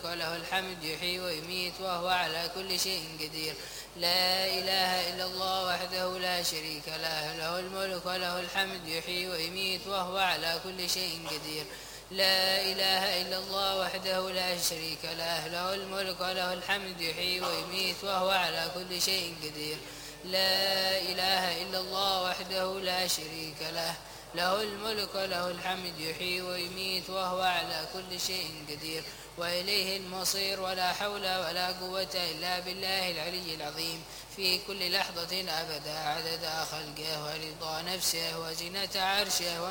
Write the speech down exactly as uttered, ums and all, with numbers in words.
وله الحمد يحيي ويميت وهو على كل شيء قدير. لا إله إلا الله وحده لا شريك له له الملك وله الحمد يحيي ويميت وهو على كل شيء قدير. لا إله إلا الله وحده لا شريك له له الملك وله الحمد يحيي ويميت وهو على كل شيء قدير. لا إله إلا الله وحده لا شريك له له الملك وله الحمد يحيي ويميت وهو على كل شيء قدير. وإليه المصير ولا حول ولا قوة إلا بالله العلي العظيم في كل لحظة أبدا عدد خلقه ورضا نفسه وزنة عرشه